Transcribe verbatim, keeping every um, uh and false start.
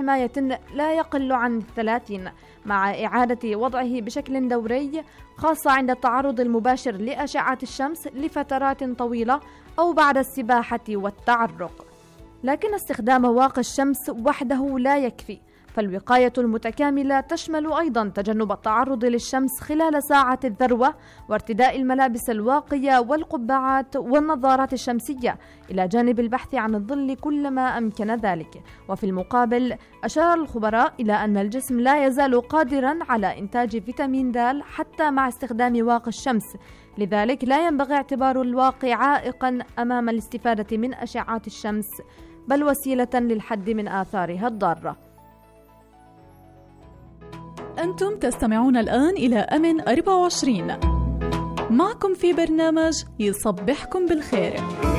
حماية لا يقل عن ثلاثين، مع إعادة وضعه بشكل دوري، خاصة عند التعرض المباشر لأشعة الشمس لفترات طويلة أو بعد السباحة والتعرق. لكن استخدام واقي الشمس وحده لا يكفي، فالوقاية المتكاملة تشمل أيضا تجنب التعرض للشمس خلال ساعة الذروة، وارتداء الملابس الواقية والقبعات والنظارات الشمسية، إلى جانب البحث عن الظل كلما أمكن ذلك. وفي المقابل، أشار الخبراء إلى أن الجسم لا يزال قادرا على إنتاج فيتامين د حتى مع استخدام واقي الشمس، لذلك لا ينبغي اعتبار الواقي عائقا أمام الاستفادة من أشعات الشمس، بل وسيلة للحد من آثارها الضارة. أنتم تستمعون الآن إلى أمن أربعة وعشرين، معكم في برنامج يصبحكم بالخير.